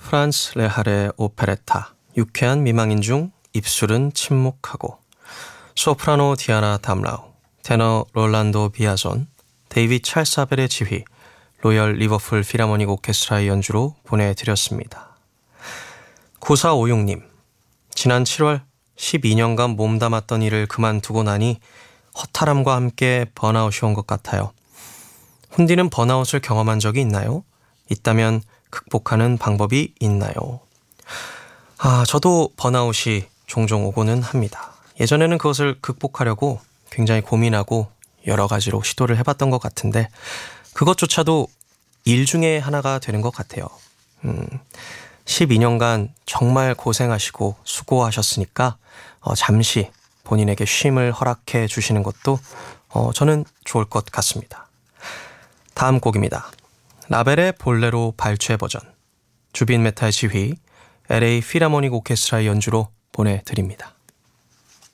프란츠 레할의 오페레타 유쾌한 미망인 중 입술은 침묵하고, 소프라노 디아나 담라우, 테너 롤란도 비아존, 데이빗 찰사벨의 지휘, 로열 리버풀 필하모닉 오케스트라의 연주로 보내드렸습니다. 9456님, 지난 7월 12년간 몸담았던 일을 그만두고 나니 허탈함과 함께 번아웃이 온 것 같아요. 훈디는 번아웃을 경험한 적이 있나요? 있다면 극복하는 방법이 있나요? 저도 번아웃이 종종 오고는 합니다. 예전에는 그것을 극복하려고 굉장히 고민하고 여러 가지로 시도를 해봤던 것 같은데 그것조차도 일 중에 하나가 되는 것 같아요. 12년간 정말 고생하시고 수고하셨으니까 잠시 본인에게 쉼을 허락해 주시는 것도 저는 좋을 것 같습니다. 다음 곡입니다. 라벨의 볼레로 발췌 버전, 주빈 메타의 지휘, LA 필하모닉 오케스트라의 연주로 보내드립니다.